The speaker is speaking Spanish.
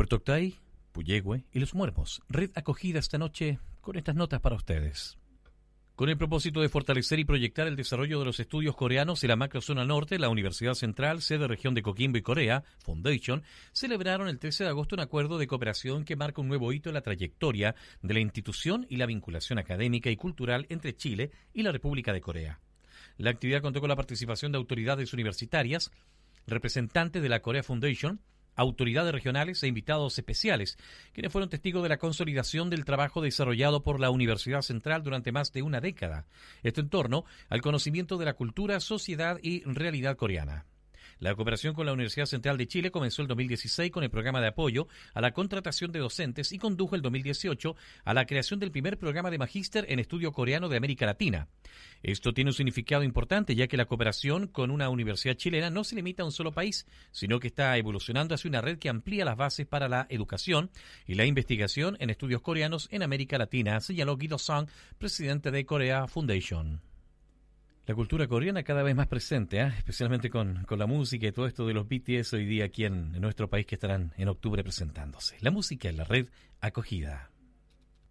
Toctay, Puyehue y Los Muermos. Red acogida esta noche con estas notas para ustedes. Con el propósito de fortalecer y proyectar el desarrollo de los estudios coreanos en la macrozona norte, la Universidad Central, sede región de Coquimbo y Corea, Foundation, celebraron el 13 de agosto un acuerdo de cooperación que marca un nuevo hito en la trayectoria de la institución y la vinculación académica y cultural entre Chile y la República de Corea. La actividad contó con la participación de autoridades universitarias, representantes de la Korea Foundation, autoridades regionales e invitados especiales, quienes fueron testigos de la consolidación del trabajo desarrollado por la Universidad Central durante más de una década. Esto en torno al conocimiento de la cultura, sociedad y realidad coreana. La cooperación con la Universidad Central de Chile comenzó el 2016 con el programa de apoyo a la contratación de docentes y condujo el 2018 a la creación del primer programa de magíster en estudio coreano de América Latina. Esto tiene un significado importante, ya que la cooperación con una universidad chilena no se limita a un solo país, sino que está evolucionando hacia una red que amplía las bases para la educación y la investigación en estudios coreanos en América Latina, señaló Guido Song, presidente de Korea Foundation. La cultura coreana cada vez más presente, especialmente con la música y todo esto de los BTS hoy día aquí en nuestro país que estarán en octubre presentándose. La música en la red acogida.